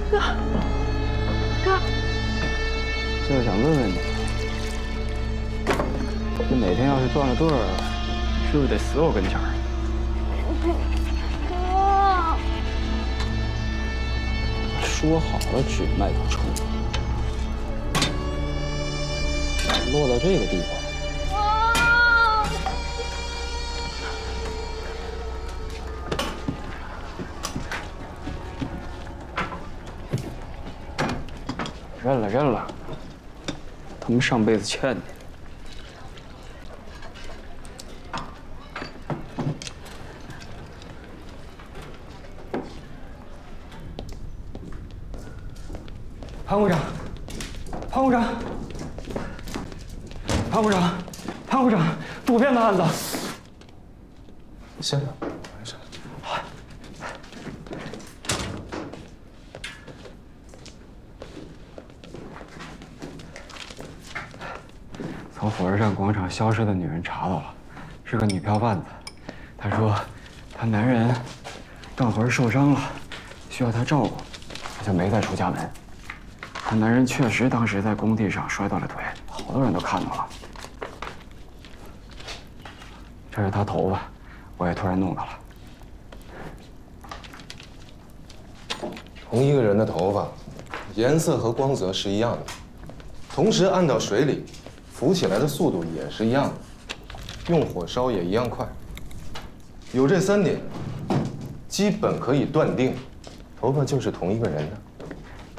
哥，哥， 就是想问问你，这哪天要是断了队儿，是不是得死我跟前儿？ 哥， 说好了只卖不抽，落到这个地步。 认了认了，他们上辈子欠你。潘部长，潘部长，潘部长，潘部长，渡边的案子。 先生，没事。 从火车站广场消失的女人查到了，是个女票贩子。她说，她男人断魂受伤了，需要她照顾，她就没再出家门。她男人确实当时在工地上摔断了腿，好多人都看到了。这是她头发，我也突然弄到了。 同一个人的头发，颜色和光泽是一样的，同时按到水里。 浮起来的速度也是一样的，用火烧也一样快。有这3点，基本可以断定，头发就是同一个人的。